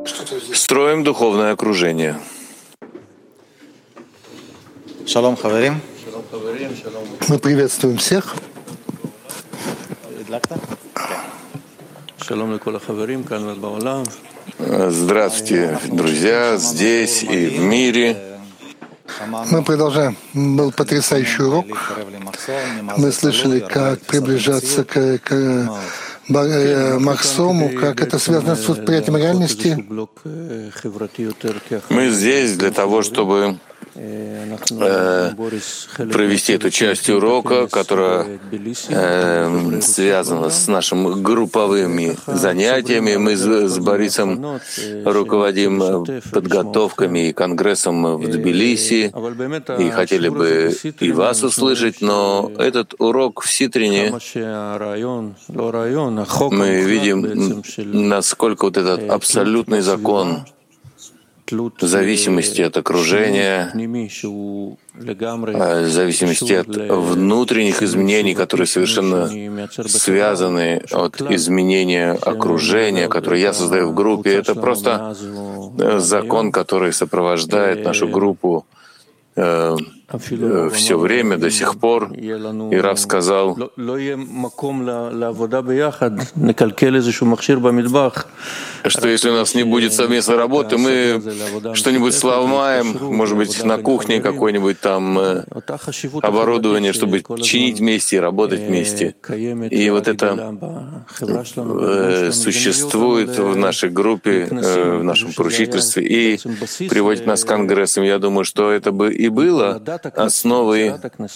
Строим духовное окружение. Мы приветствуем всех. Здравствуйте, друзья, здесь и в мире. Мы продолжаем. Был потрясающий урок. Мы слышали, как приближаться к Махсому, как это связано с восприятием реальности. Мы здесь для того, чтобы провести эту часть урока, которая связана с нашими групповыми занятиями. Мы с Борисом руководим подготовками и конгрессом в Тбилиси, и хотели бы и вас услышать, но этот урок в Ситрине мы видим, насколько вот этот абсолютный закон зависимости от окружения, зависимости от внутренних изменений, которые совершенно связаны от изменения окружения, которое я создаю в группе. Это просто закон, который сопровождает нашу группу все время, до сих пор. И Рав сказал, что если у нас не будет совместной работы, мы что-нибудь сломаем, может быть, на кухне какое-нибудь там оборудование, чтобы чинить вместе и работать вместе. И вот это существует в нашей группе, в нашем поручительстве и приводит нас к конгрессам. Я думаю, что это бы и было основой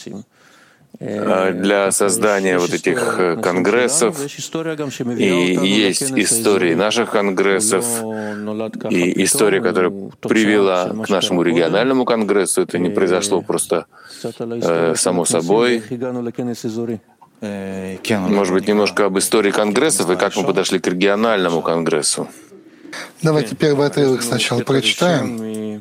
для создания вот этих конгрессов. И есть истории наших конгрессов, и история, которая привела к нашему региональному конгрессу. Это не произошло просто само собой. Может быть, немножко об истории конгрессов и как мы подошли к региональному конгрессу. Давайте первый отрывок сначала прочитаем.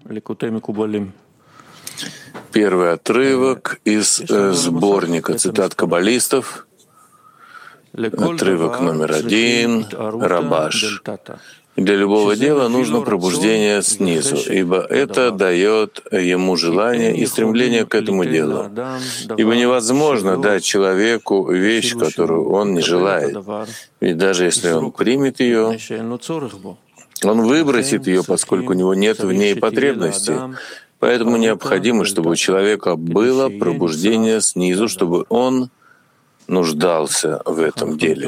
Первый отрывок из сборника цитат каббалистов, отрывок номер 1, Рабаш. Для любого дела нужно пробуждение снизу, ибо это дает ему желание и стремление к этому делу. Ибо невозможно дать человеку вещь, которую он не желает. Ведь даже если он примет ее, он выбросит ее, поскольку у него нет в ней потребности. Поэтому необходимо, чтобы у человека было пробуждение снизу, чтобы он нуждался в этом деле.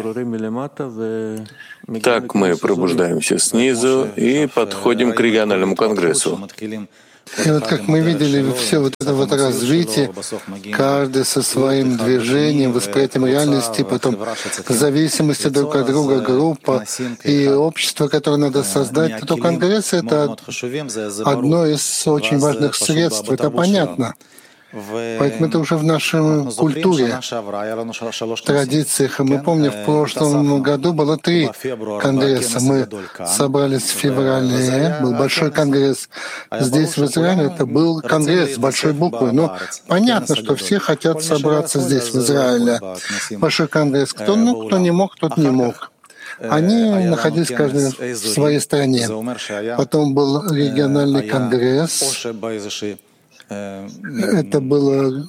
Так мы пробуждаемся снизу и подходим к региональному конгрессу. И вот как мы видели, все вот это вот развитие, каждый со своим движением, восприятием реальности, потом в зависимости друг от друга группа и общество, которое надо создать, то конгресс — это одно из очень важных средств, это понятно. Поэтому это уже в нашей культуре, традициях. Мы помним, в прошлом году было 3 конгресса. Мы собрались в феврале, был большой конгресс. Здесь, в Израиле, это был конгресс с большой буквы. Но понятно, что все хотят собраться здесь, в Израиле. Большой конгресс. Кто не мог, тот не мог. Они находились каждый в своей стране. Потом был региональный конгресс. Это было...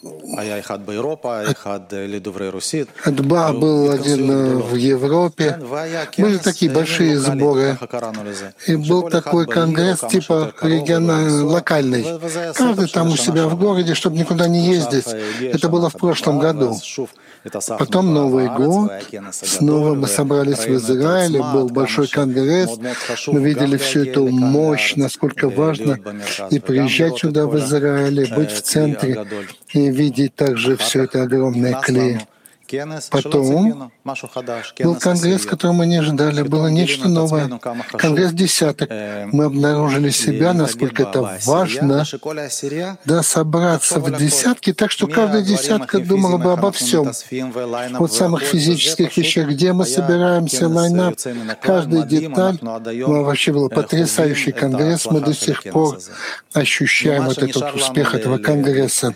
Два был один в Европе. Были такие большие сборы. И был такой конгресс типа региональный, локальный. Каждый там у себя в городе, чтобы никуда не ездить. Это было в прошлом году. Потом Новый год. Снова мы собрались в Израиле. Был большой конгресс. Мы видели всю эту мощь, насколько важно и приезжать сюда, в Израиль, быть в центре и видеть также все это огромное клей. Потом был конгресс, который мы не ожидали, было нечто новое. Конгресс десяток. Мы обнаружили себя, насколько это важно, да, собраться в десятки, так что каждая десятка думала бы обо всем. Вот самых физических вещах, где мы собираемся, лайнап, каждая деталь. Ну, вообще был потрясающий конгресс. Мы до сих пор ощущаем вот этот успех этого конгресса.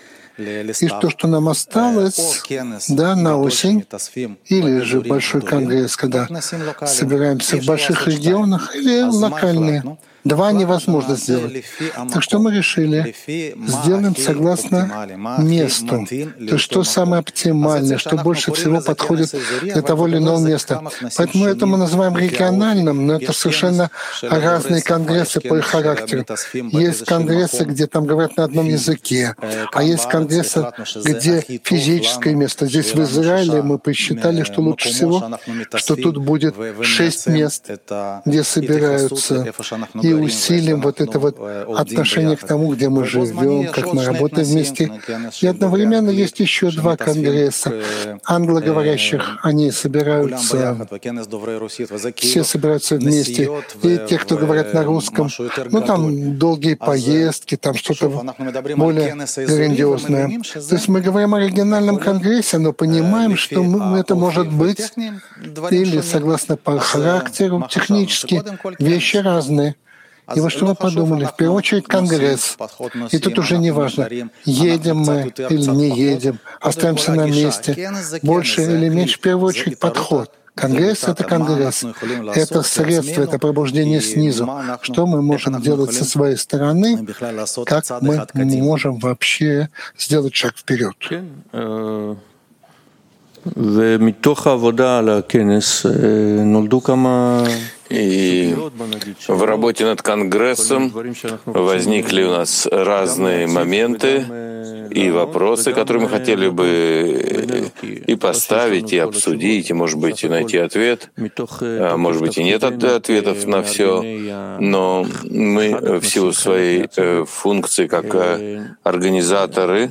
И то, что нам осталось, да, на осень, или же большой конгресс, когда собираемся в больших регионах, или локальные. Два невозможно сделать. Так что мы решили, сделаем согласно месту. То есть что самое оптимальное, что больше всего подходит для того или иного места. Поэтому это мы называем региональным, но это совершенно разные конгрессы по их характеру. Есть конгрессы, где там говорят на одном языке, а есть конгрессы, где физическое место. Здесь в Израиле мы посчитали, что лучше всего, что тут будет 6 мест, где собираются, и усилим вот это вот отношение к тому, где мы живем, как мы работаем вместе. И одновременно есть еще 2 конгресса англоговорящих. Они собираются, все собираются вместе. И те, кто говорят на русском, ну там долгие поездки, там что-то более грандиозное. То есть мы говорим о региональном конгрессе, но понимаем, что это может быть или согласно по характеру, технически, вещи разные. И вот что мы подумали, в первую очередь конгресс. И тут уже не важно, едем мы или не едем, останемся на месте, больше или меньше, в первую очередь подход. Конгресс — это конгресс. Это средство, это пробуждение снизу. Что мы можем делать со своей стороны, как мы можем вообще сделать шаг вперед. И в работе над Конгрессом возникли у нас разные моменты и вопросы, которые мы хотели бы и поставить, и обсудить, и, может быть, и найти ответ. Может быть, и нет ответов на все, но мы в силу своей функции как организаторы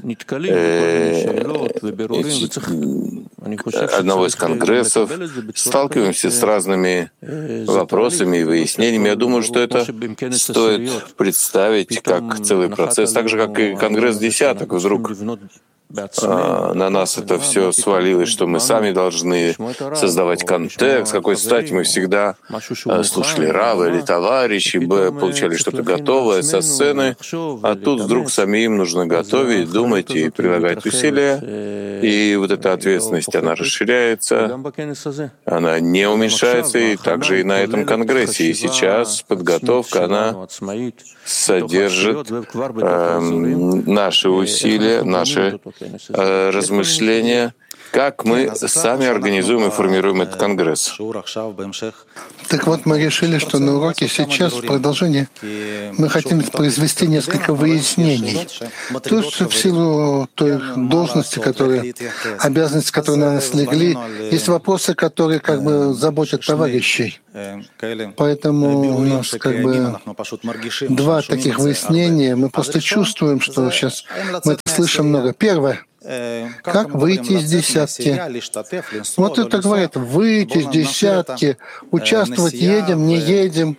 одного из конгрессов сталкиваемся с разными вопросами и выяснениями. Я думаю, что это стоит представить как целый процесс, так же, как и Конгресс десяток. Вдруг на нас это все свалилось, что мы сами должны создавать контекст. С какой стати мы всегда слушали рава или товарищей, получали что-то готовое со сцены, а тут вдруг самим нужно готовить, думать и прилагать усилия. И вот эта ответственность, она расширяется, она не уменьшается, и также и на этом конгрессе. И сейчас подготовка, она содержит наши усилия, наши размышления, как мы сами организуем и формируем этот конгресс. Так вот, мы решили, что на уроке сейчас, в продолжении, мы хотим произвести несколько выяснений. То есть в силу той должности, обязанности, которые на нас легли, есть вопросы, которые как бы заботят товарищей. Поэтому у нас как бы 2 таких выяснения. Мы просто чувствуем, что сейчас мы это слышим много. Первое. Как выйти из десятки? Вот это говорят, выйти из десятки, участвовать, едем, не едем.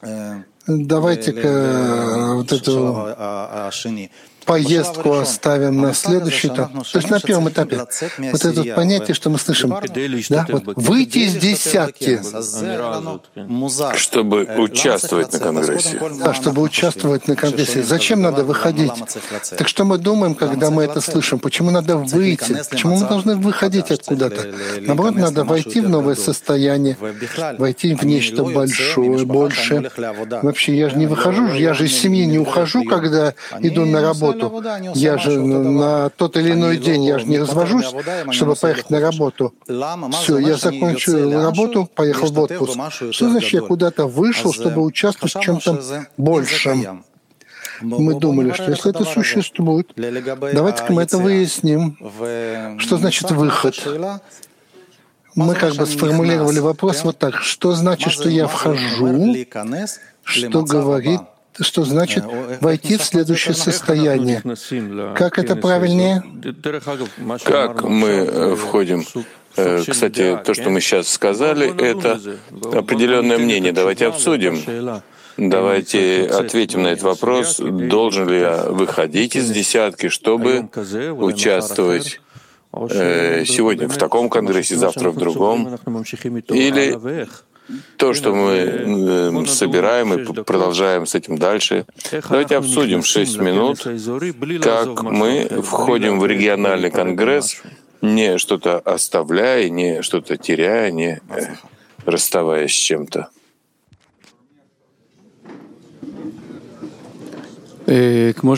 Давайте-ка вот эту поездку оставим на следующий этап. То есть на первом этапе вот это понятие, что мы слышим, да, вот, выйти из десятки, чтобы участвовать на Конгрессе. Да, чтобы участвовать на Конгрессе. Зачем надо выходить? Так что мы думаем, когда мы это слышим? Почему надо выйти? Почему мы должны выходить откуда-то? Наоборот, надо войти в новое состояние, войти в нечто большое, большее. Вообще, я же не выхожу, я же из семьи не ухожу, когда иду на работу. Я же на тот или иной день, я же не развожусь, чтобы поехать на работу. Все, я закончил работу, поехал в отпуск. Что значит, я куда-то вышел, чтобы участвовать в чем-то большем? Мы думали, что если это существует, давайте-ка мы это выясним. Что значит выход? Мы как бы сформулировали вопрос вот так. Что значит, что я вхожу? Что говорит, что значит войти в следующее состояние? Как это правильнее? Как мы входим? Кстати, то, что мы сейчас сказали, это определенное мнение. Давайте обсудим. Давайте ответим на этот вопрос. Должен ли я выходить из десятки, чтобы участвовать сегодня в таком конгрессе, завтра в другом? Или то, что мы собираем и продолжаем с этим дальше. Давайте обсудим 6 минут, как мы входим в региональный конгресс, не что-то оставляя, не что-то теряя, не расставаясь с чем-то. Вот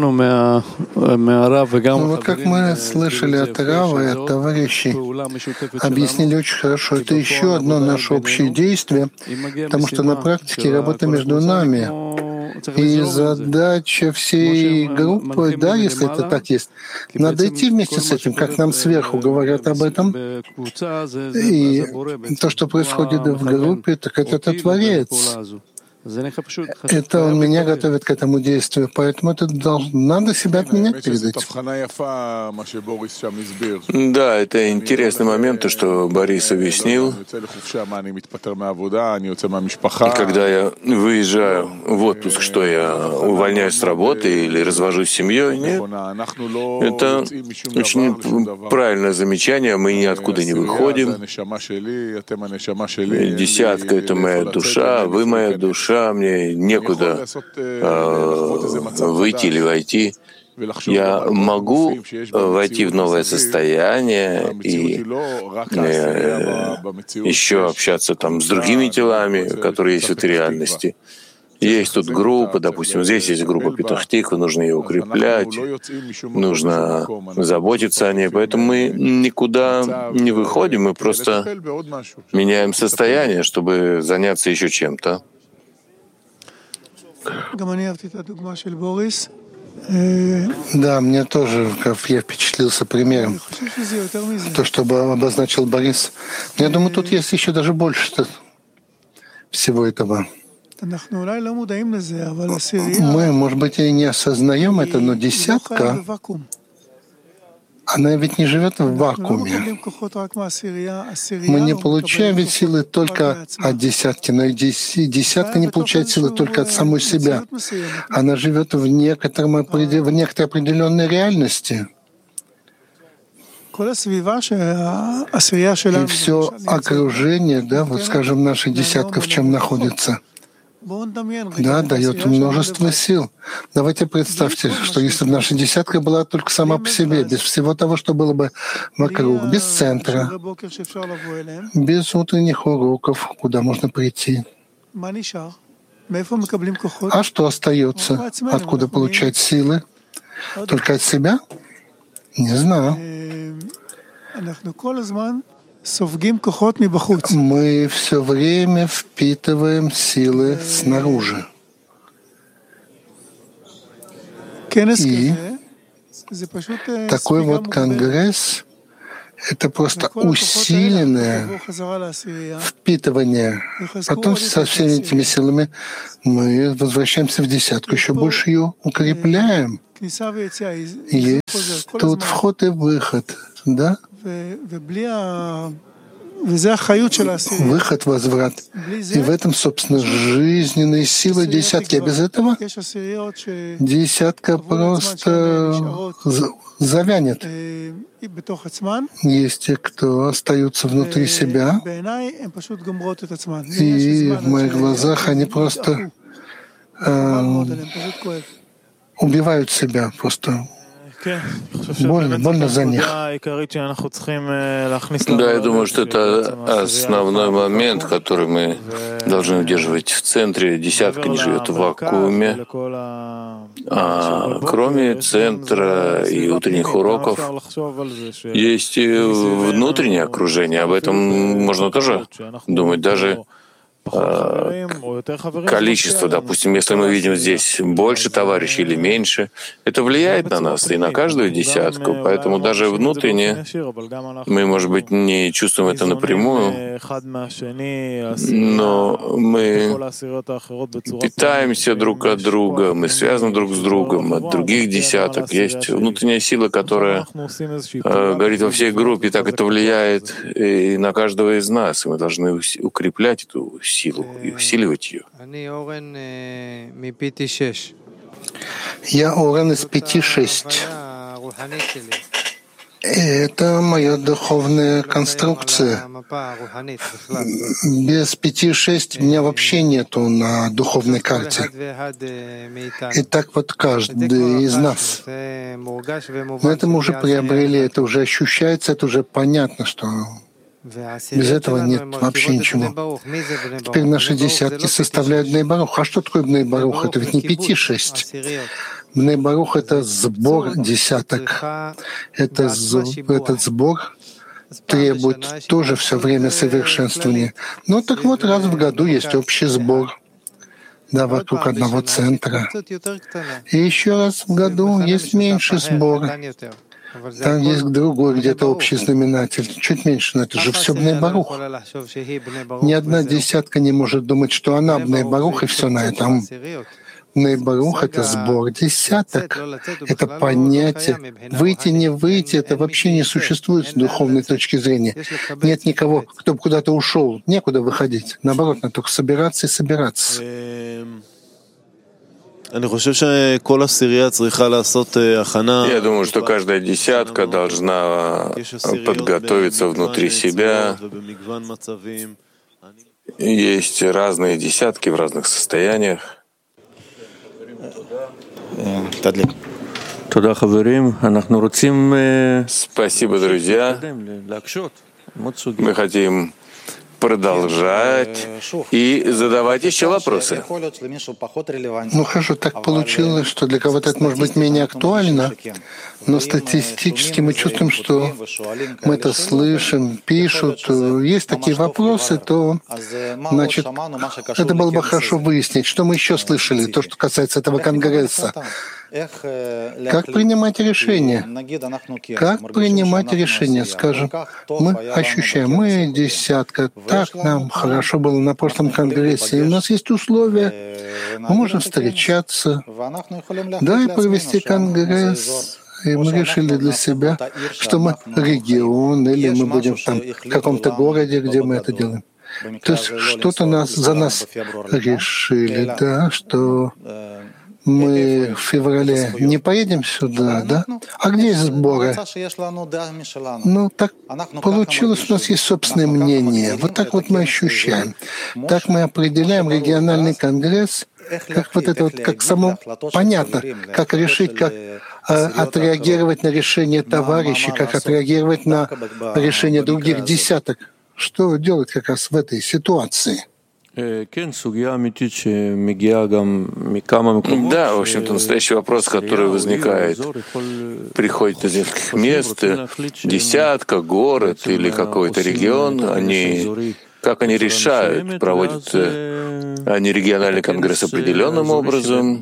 как мы слышали от Рава и от товарищей, объяснили очень хорошо, это еще одно наше общее действие, потому что на практике работа между нами. И задача всей группы, да, если это так есть, надо идти вместе с этим, как нам сверху говорят об этом. И то, что происходит в группе, так это Творец. Это он меня готовит к этому действию, поэтому это надо себя отменять перед этим. Да, это интересный момент, то, что Борис объяснил. И когда я выезжаю в отпуск, что я увольняюсь с работы или развожусь с семьей, нет. Это очень правильное замечание, мы ниоткуда не выходим. Десятка — это моя душа, вы моя душа. Мне некуда выйти или войти. Я могу войти в новое состояние и еще общаться там с другими телами, которые есть в этой реальности. Есть тут группа, допустим, здесь есть группа Петах Тиква, нужно ее укреплять, нужно заботиться о ней. Поэтому мы никуда не выходим, мы просто меняем состояние, чтобы заняться еще чем-то. Да, мне тоже, как я впечатлился примером, то, что обозначил Борис. Я думаю, тут есть еще даже больше всего этого. Мы, может быть, и не осознаем это, но десятка, она ведь не живет в вакууме. Мы не получаем ведь силы только от десятки, но и десятка не получает силы только от самой себя. Она живет в некоторой определенной реальности. И все окружение, да, вот скажем, наша десятка в чем находится. Да, дает множество сил. Давайте представьте, что если бы наша десятка была только сама по себе, без всего того, что было бы вокруг, без центра, без утренних уроков, куда можно прийти. А что остается? Откуда получать силы? Только от себя? Не знаю. Мы все время впитываем силы снаружи. И такой вот конгресс — это просто усиленное впитывание. Потом со всеми этими силами мы возвращаемся в десятку, еще больше ее укрепляем. Есть тут вход и выход, да? Выход, возврат. И в этом, собственно, жизненные силы десятки. А без этого десятка просто завянет. Есть те, кто остаются внутри себя, и в моих глазах они просто убивают себя, просто больно за них. Да, я думаю, что это основной момент, который мы должны удерживать в центре. Десятка не живет в вакууме. А кроме центра и утренних уроков, есть и внутреннее окружение. Об этом можно тоже думать. Даже количество, допустим, если мы видим здесь больше товарищей или меньше, это влияет на нас и на каждую десятку. Поэтому даже внутренне мы, может быть, не чувствуем это напрямую, но мы питаемся друг от друга, мы связаны друг с другом, от других десяток. Есть внутренняя сила, которая горит во всей группе, и так это влияет и на каждого из нас. И мы должны укреплять эту силу и усиливать ее. Я Орен из 5-6. Это моя духовная конструкция. Без 5-6 меня вообще нету на духовной карте. И так вот каждый из нас. Но это мы уже приобрели, это уже ощущается, это уже понятно, что без этого нет вообще ничего. Теперь наши десятки составляют Бней Барух. А что такое Бней Барух? Это ведь не 5-6. Бней Барух — это сбор десяток. Этот сбор требует тоже все время совершенствования. Ну так вот, раз в году есть общий сбор, да, вокруг одного центра. И еще раз в году есть меньший сбор. Там есть другой где-то общий знаменатель, чуть меньше, но это же все Бней Барух. Ни одна десятка не может думать, что она Бней Барух, и все на этом. Бней Барух — это сбор десяток, это понятие. Выйти, не выйти — это вообще не существует с духовной точки зрения. Нет никого, кто бы куда-то ушел, некуда выходить. Наоборот, надо только собираться и собираться. Я думаю, что каждая десятка должна подготовиться внутри себя. Есть разные десятки в разных состояниях. Спасибо, друзья. Мы хотим продолжать и задавать еще вопросы. Ну хорошо, так получилось, что для кого-то это может быть менее актуально, но статистически мы чувствуем, что мы это слышим, пишут, есть такие вопросы, то, значит, это было бы хорошо выяснить, что мы еще слышали, то, что касается этого конгресса. Как принимать решения? Как принимать решения? Скажем, мы ощущаем, мы десятка, так нам хорошо было на прошлом конгрессе, и у нас есть условия, мы можем встречаться, да, и провести конгресс. И мы решили для себя, что мы регион, или мы будем там в каком-то городе, где мы это делаем. То есть что-то за нас решили, да, что мы в феврале не поедем сюда, да? А где есть сборы? Ну, так получилось, у нас есть собственное мнение. Вот так вот мы ощущаем. Так мы определяем региональный конгресс, как вот это вот, как само понятно, как решить, как отреагировать на решение товарищей, как отреагировать на решение других десяток. Что делать как раз в этой ситуации? Да, в общем-то, настоящий вопрос, который возникает, приходит из нескольких мест, десятка, город или какой-то регион, как они решают, проводят они региональный конгресс определенным образом,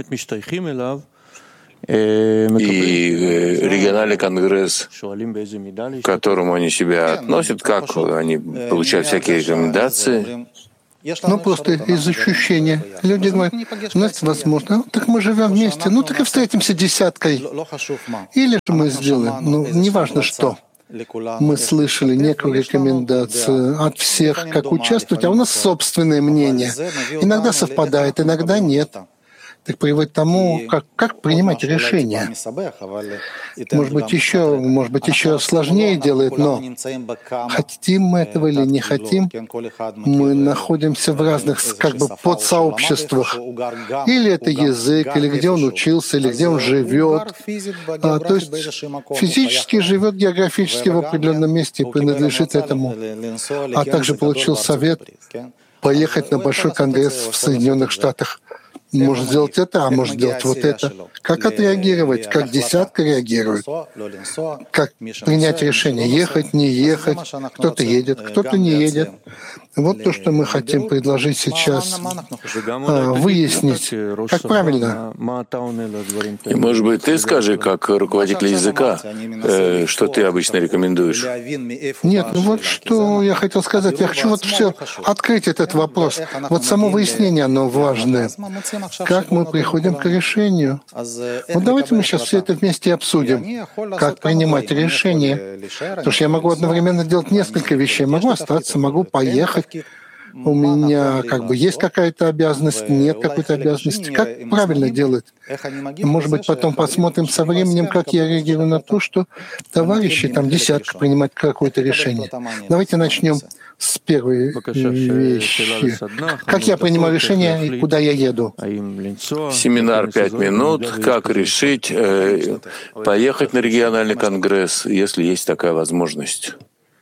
и региональный конгресс, к которому они себя относят, как они получают всякие рекомендации. Ну, просто из ощущения. Люди говорят, значит, возможно, ну, так мы живем вместе, ну, так и встретимся десяткой. Или же мы сделаем, ну, неважно что. Мы слышали некую рекомендацию от всех, как участвовать, а у нас собственное мнение. Иногда совпадает, иногда нет. Так приводит к тому, как принимать решения. Может быть, еще сложнее делает, но хотим мы этого или не хотим, мы находимся в разных как бы подсообществах. Или это язык, или где он учился, или где он живет. То есть физически живет географически в определенном месте и принадлежит этому. А также получил совет поехать на большой конгресс в Соединенных Штатах. Может сделать это, а может сделать вот это. Как отреагировать, как десятка реагирует, как принять решение, ехать, не ехать, кто-то едет, кто-то не едет. Вот то, что мы хотим предложить сейчас, выяснить, как правильно. И, может быть, ты скажи, как руководитель языка, что ты обычно рекомендуешь? Нет, ну вот что я хотел сказать. Я хочу вот все открыть этот вопрос. Вот само выяснение, оно важное. Как мы приходим к решению? Вот давайте мы сейчас все это вместе обсудим. Как принимать решение? Потому что я могу одновременно делать несколько вещей. Могу остаться, могу поехать. у меня как бы есть какая-то обязанность, нет какой-то обязанности. Как правильно делать? Может быть, потом посмотрим со временем, как я реагирую на то, что товарищи, там десятка, принимают какое-то решение. Давайте начнем с первой вещи. Как я принимаю решение и куда я еду? Семинар 5 минут. Как решить поехать на региональный конгресс, если есть такая возможность?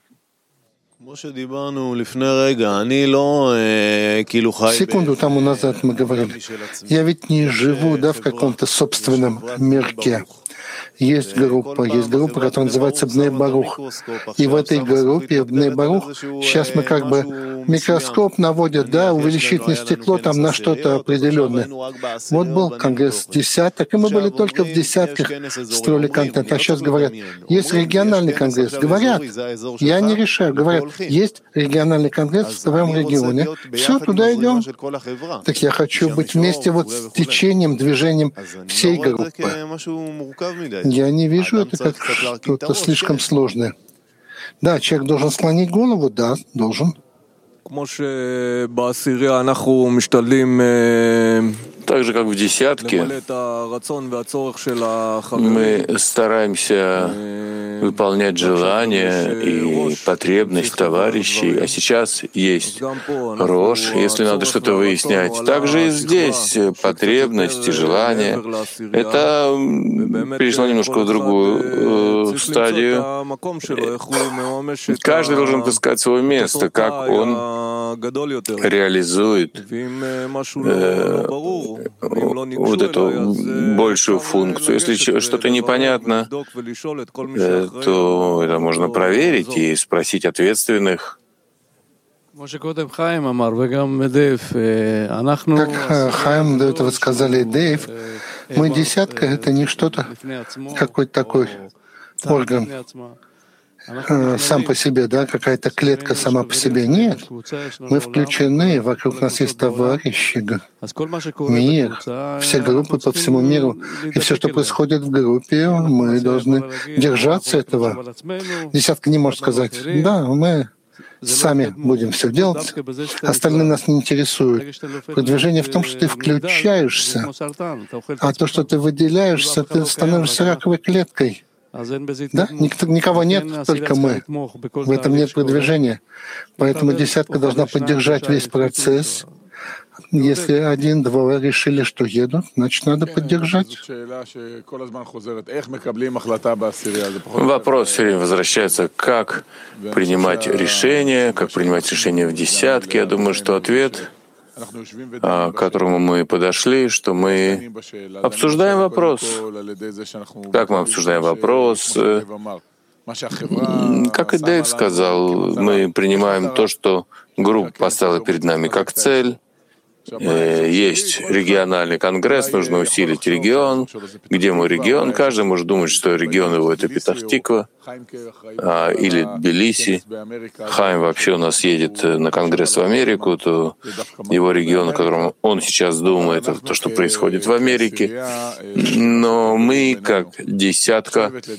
Секунду тому назад мы говорили. Я ведь не живу, в каком-то собственном мирке. Есть группа, которая называется Бней Барух. И в этой группе, в Бней Барух, сейчас мы как бы микроскоп наводят, увеличительное стекло там на что-то определенное. Вот был конгресс десяток, и мы были только в десятках, строили контент. А сейчас говорят, есть региональный конгресс. Говорят, я не решаю, говорят, есть региональный конгресс в твоем регионе. Все, туда идем. Так я хочу быть вместе с течением, движением всей группы. Я не вижу это как что-то слишком сложное. Да, человек должен склонить голову, должен. Так же, как в десятке, мы стараемся выполнять желания и потребность товарищей, а сейчас есть Рош, если надо что-то выяснять. Также и здесь потребности, желания. Это перешло немножко в другую стадию. Каждый должен искать свое место, как он реализует вот эту большую функцию. Если что-то непонятно, то это можно проверить и спросить ответственных. Как Хаим до этого сказали, Дэйв, мы десятка — это не что-то, какой-то такой орган сам по себе, какая-то клетка сама по себе. Нет, мы включены, вокруг нас есть товарищи, мир, все группы по всему миру. И все, что происходит в группе, мы должны держаться этого. Десятка не может сказать, мы сами будем все делать, остальные нас не интересуют. Продвижение в том, что ты включаешься, а то, что ты выделяешься, ты становишься раковой клеткой. Никого нет, только мы. В этом нет продвижения. Поэтому десятка должна поддержать весь процесс. Если один-два решили, что едут, значит, надо поддержать. Вопрос все время возвращается, как принимать решения, в десятке. Я думаю, что ответ, к которому мы подошли, что мы обсуждаем вопрос. Как мы обсуждаем вопрос? Как и Дэйв сказал, мы принимаем то, что группа поставила перед нами как цель. Есть региональный конгресс, нужно усилить регион. Где мой регион? Каждый может думать, что регион его — это Петах-Тиква или Тбилиси. Хаим вообще у нас едет на конгресс в Америку, то его регион, о котором он сейчас думает, это то, что происходит в Америке. Но мы, как десятка,